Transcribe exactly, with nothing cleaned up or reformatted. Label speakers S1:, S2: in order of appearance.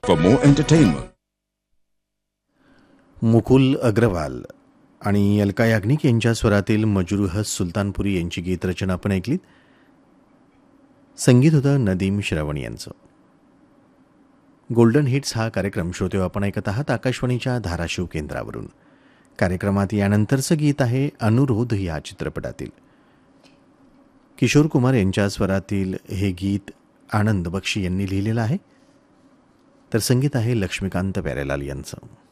S1: For more entertainment.
S2: Mukul Agarwal आणि अलका याग्निक यांच्या स्वरातील मजरूह सुलतानपुरी यांची गीतरचना आपण ऐकलीत. संगीत होतं नदीम श्रवण यांचं. गोल्डन हिट्स हा कार्यक्रम श्रोते आपण ऐकत आहात आकाशवाणीच्या धाराशिव केंद्रावरून. कार्यक्रमात यानंतरचं गीत आहे अनुरोध या चित्रपटातील. किशोर कुमार यांच्या स्वरातील हे गीत आनंद बक्षी यांनी लिहिलेलं आहे, तर संगीत आहे लक्ष्मीकांत प्यारेलाल यांचं.